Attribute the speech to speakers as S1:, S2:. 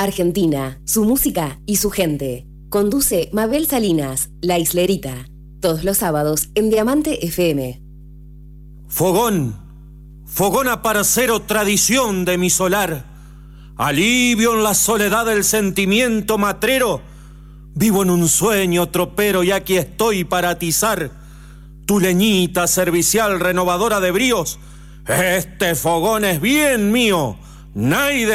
S1: Argentina, su música y su gente. Conduce Mabel Salinas, La Islerita. Todos los sábados en Diamante FM.
S2: Fogón, fogón aparcero, tradición de mi solar. Alivio en la soledad del sentimiento matrero. Vivo en un sueño tropero y aquí estoy para atizar tu leñita servicial renovadora de bríos. Este fogón es bien mío, nadie